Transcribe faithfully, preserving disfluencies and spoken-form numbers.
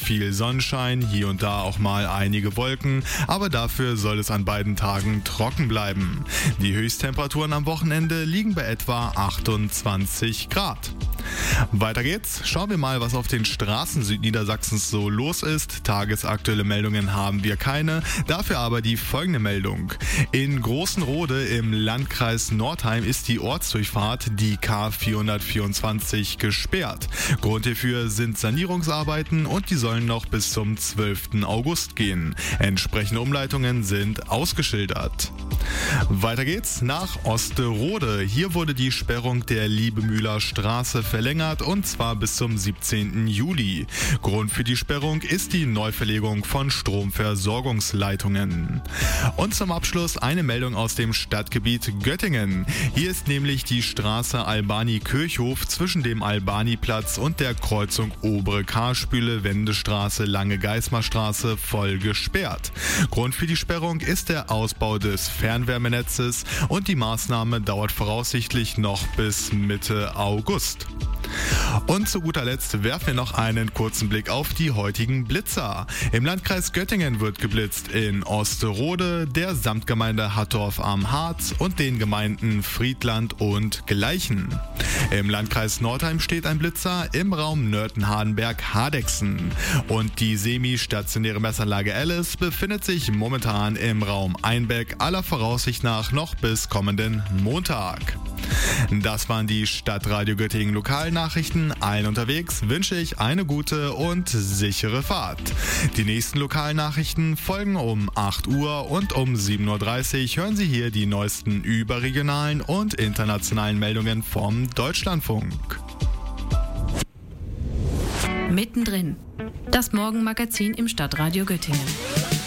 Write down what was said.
viel Sonnenschein, hier und da auch mal einige Wolken, aber dafür soll es an beiden Tagen trocken bleiben. Die Höchsttemperaturen am Wochenende liegen bei etwa achtundzwanzig Grad. Weiter geht's. Schauen wir mal, was auf den Straßen Südniedersachsens so los ist. Tagesaktuelle Meldungen haben wir keine, dafür aber die folgende Meldung. In Großenrode im Landkreis Nordheim ist die Ortsdurchfahrt, die K vierhundertvierundzwanzig, gesperrt. Grund hierfür sind Sanierungsarbeiten und die sollen noch bis zum zwölften August gehen. Entsprechende Umleitungen sind ausgeschildert. Weiter geht's nach Osterode. Hier wurde die Sperrung der Liebemühler Straße verlängert und zwar bis zum siebzehnten Juli. Grund für die Sperrung ist die Neuverlegung von Stromversorgungsleitungen. Und zum Abschluss eine Meldung aus dem Stadtgebiet Göttingen. Hier ist nämlich die Straße Albani-Kirchhof zwischen dem Albani-Platz und der Kreuzung Obere Karspüle-Wendestraße Lange-Geismar-Straße voll gesperrt. Grund für die Sperrung ist der Ausbau des Fernwärmenetzes und die Maßnahme dauert voraussichtlich noch bis Mitte August. Und zu guter Letzt werfen wir noch einen kurzen Blick auf die heutigen Blitzer. Im Landkreis Göttingen wird geblitzt in Osterode, der Samtgemeinde Hattorf am Harz und den Gemeinden Friedland und Gleichen. Im Landkreis Nordheim steht ein Blitzer im Raum Nörten-Hardenberg-Hardexen. Und die semi-stationäre Messanlage Alice befindet sich momentan im Raum Einbeck, aller Voraussicht nach noch bis kommenden Montag. Das waren die Stadtradio Göttingen Lokalnachrichten. Allen unterwegs wünsche ich eine gute und sichere Fahrt. Die nächsten Lokalnachrichten folgen um acht Uhr und um sieben Uhr dreißig hören Sie hier die neuesten überregionalen und internationalen Meldungen vom Deutschlandfunk. Mittendrin. Das Morgenmagazin im Stadtradio Göttingen.